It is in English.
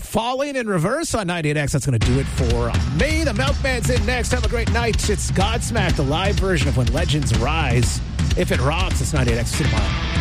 Falling in Reverse on 98X. That's going to do it for me. The Milkman's in next. Have a great night. It's Godsmack, the live version of When Legends Rise. If it rocks, it's 98X. See you tomorrow.